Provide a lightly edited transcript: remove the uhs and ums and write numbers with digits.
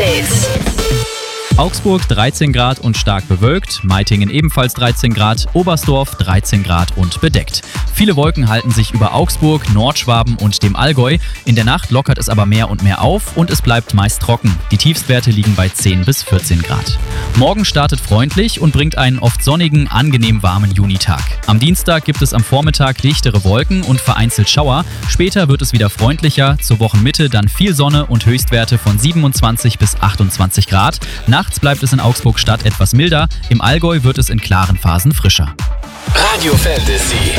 Update. Augsburg 13 Grad und stark bewölkt, Meitingen ebenfalls 13 Grad, Oberstdorf 13 Grad und bedeckt. Viele Wolken halten sich über Augsburg, Nordschwaben und dem Allgäu. In der Nacht lockert es aber mehr und mehr auf und es bleibt meist trocken. Die Tiefstwerte liegen bei 10 bis 14 Grad. Morgen startet freundlich und bringt einen oft sonnigen, angenehm warmen Junitag. Am Dienstag gibt es am Vormittag lichtere Wolken und vereinzelt Schauer. Später wird es wieder freundlicher, zur Wochenmitte dann viel Sonne und Höchstwerte von 27 bis 28 Grad. Nachts bleibt es in Augsburg Stadt etwas milder, im Allgäu wird es in klaren Phasen frischer. Radio Fantasy.